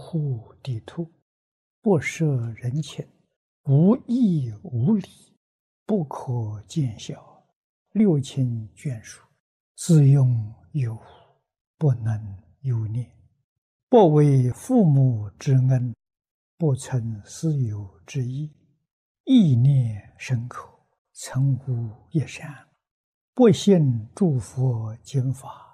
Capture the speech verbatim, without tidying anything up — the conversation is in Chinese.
护地土，不涉人情，无义无礼，不可见小，六亲眷属，自用有无，不能有念。不为父母之恩，不存私有之意，意念深刻，曾无一善。不信诸佛经法，